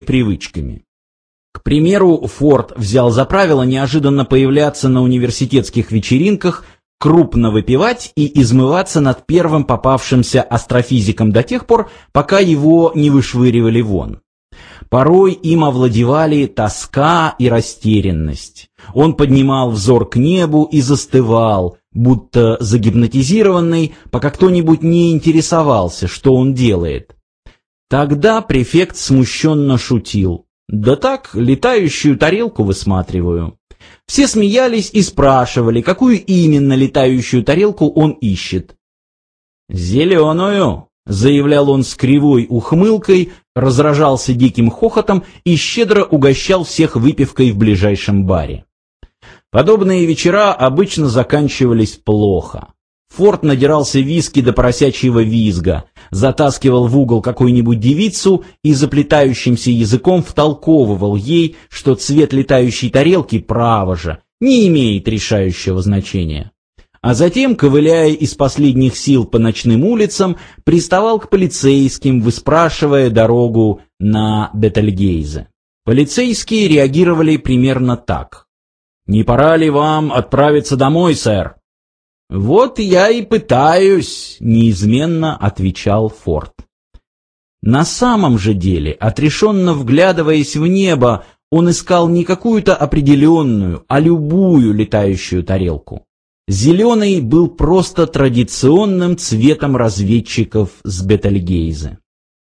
привычками. К примеру, Форд взял за правило неожиданно появляться на университетских вечеринках, крупно выпивать и измываться над первым попавшимся астрофизиком до тех пор, пока его не вышвыривали вон. Порой им овладевали тоска и растерянность. Он поднимал взор к небу и застывал, будто загипнотизированный, пока кто-нибудь не интересовался, что он делает. Тогда префект смущенно шутил: «Да так, летающую тарелку высматриваю». Все смеялись и спрашивали, какую именно летающую тарелку он ищет. «Зеленую», — заявлял он с кривой ухмылкой, разражался диким хохотом и щедро угощал всех выпивкой в ближайшем баре. Подобные вечера обычно заканчивались плохо. Форд надирался виски до поросячьего визга, затаскивал в угол какую-нибудь девицу и заплетающимся языком втолковывал ей, что цвет летающей тарелки, право же, не имеет решающего значения. А затем, ковыляя из последних сил по ночным улицам, приставал к полицейским, выспрашивая дорогу на Бетельгейзе. Полицейские реагировали примерно так: «Не пора ли вам отправиться домой, сэр?» «Вот я и пытаюсь», — неизменно отвечал Форд. На самом же деле, отрешенно вглядываясь в небо, он искал не какую-то определенную, а любую летающую тарелку. Зеленый был просто традиционным цветом разведчиков с Бетельгейзе.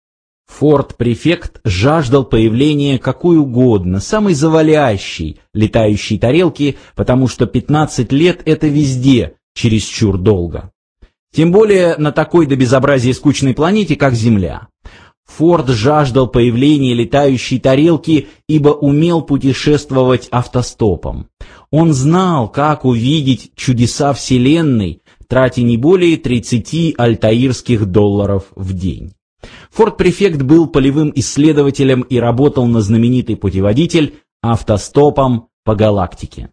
Форд-префект жаждал появления какой угодно, самой завалящей летающей тарелки, потому что 15 лет — это везде чересчур долго. Тем более на такой до безобразия скучной планете, как Земля. Форд жаждал появления летающей тарелки, ибо умел путешествовать автостопом. Он знал, как увидеть чудеса Вселенной, тратя не более 30 альтаирских долларов в день. Форд-префект был полевым исследователем и работал на знаменитый путеводитель «Автостопом по галактике».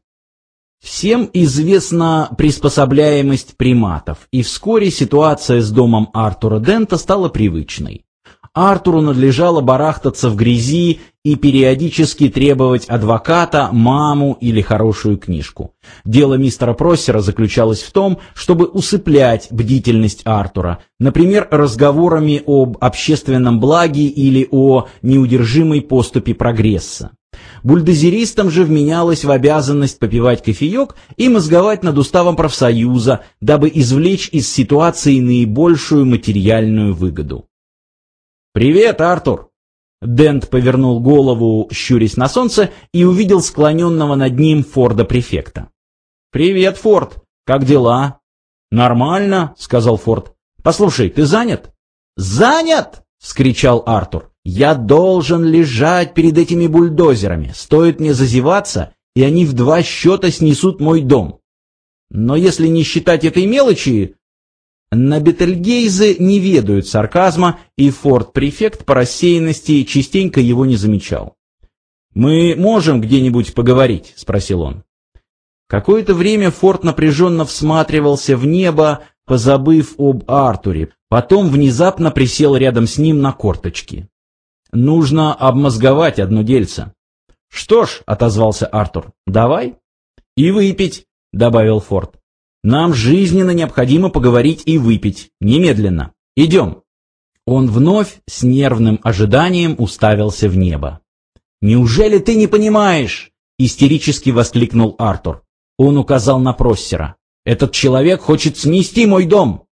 Всем известна приспособляемость приматов, и вскоре ситуация с домом Артура Дента стала привычной. Артуру надлежало барахтаться в грязи и периодически требовать адвоката, маму или хорошую книжку. Дело мистера Проссера заключалось в том, чтобы усыплять бдительность Артура, например, разговорами об общественном благе или о неудержимой поступе прогресса. Бульдозеристам же вменялось в обязанность попивать кофеек и мозговать над уставом профсоюза, дабы извлечь из ситуации наибольшую материальную выгоду. «Привет, Артур!» Дент повернул голову, щурясь на солнце, и увидел склоненного над ним Форда-префекта. «Привет, Форд! Как дела?» «Нормально», — сказал Форд. «Послушай, ты занят?» «Занят!» — вскричал Артур. «Я должен лежать перед этими бульдозерами. Стоит мне зазеваться, и они в 2 счета снесут мой дом. Но если не считать этой мелочи...» На Бетельгейзе не ведают сарказма, и Форд-префект по рассеянности частенько его не замечал. «Мы можем где-нибудь поговорить?» — спросил он. Какое-то время Форд напряженно всматривался в небо, позабыв об Артуре, потом внезапно присел рядом с ним на корточки. «Нужно обмозговать одно дельце». «Что ж», — отозвался Артур, — «давай». «И выпить», — добавил Форд. «Нам жизненно необходимо поговорить и выпить. Немедленно. Идем». Он вновь с нервным ожиданием уставился в небо. «Неужели ты не понимаешь?» — истерически воскликнул Артур. Он указал на Проссера. «Этот человек хочет снести мой дом!»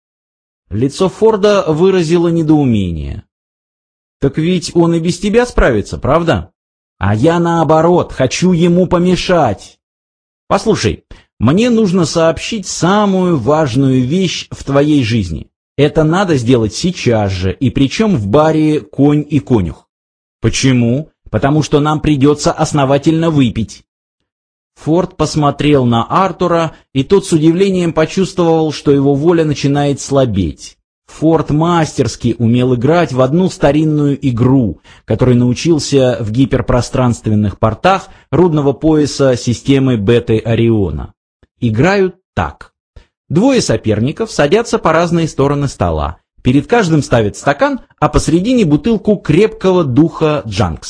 Лицо Форда выразило недоумение. «Так ведь он и без тебя справится, правда? А я, наоборот, хочу ему помешать. Послушай, мне нужно сообщить самую важную вещь в твоей жизни. Это надо сделать сейчас же, и причем в баре «Конь и конюх». Почему? Потому что нам придется основательно выпить». Форд посмотрел на Артура, и тот с удивлением почувствовал, что его воля начинает слабеть. Форд мастерски умел играть в одну старинную игру, которой научился в гиперпространственных портах рудного пояса системы Беты-Ориона. Играют так. 2 соперников садятся по разные стороны стола. Перед каждым ставят стакан, а посредине бутылку крепкого духа Джанкс.